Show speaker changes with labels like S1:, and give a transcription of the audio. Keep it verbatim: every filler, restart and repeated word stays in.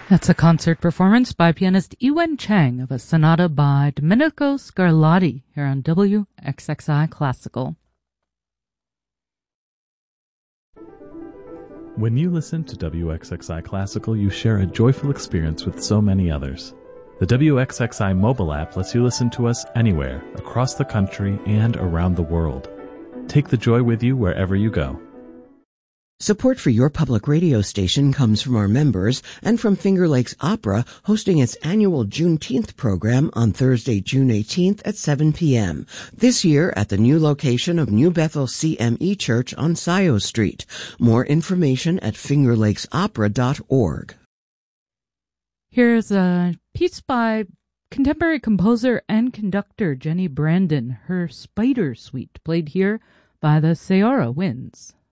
S1: That's a concert performance by pianist Ewen Chang of a sonata by Domenico Scarlatti here on W X X I Classical.
S2: When you listen to W X X I Classical, you share a joyful experience with so many others. The W X X I mobile app lets you listen to us anywhere, across the country and around the world. Take the joy with you wherever you go.
S3: Support for your public radio station comes from our members and from Finger Lakes Opera hosting its annual Juneteenth program on Thursday, June eighteenth at seven p.m. This year at the new location of New Bethel C M E Church on Scioto Street. More information at finger lakes opera dot org.
S1: Here's a piece by contemporary composer and conductor Jenny Brandon, her Spider Suite, played here by the Seora Winds.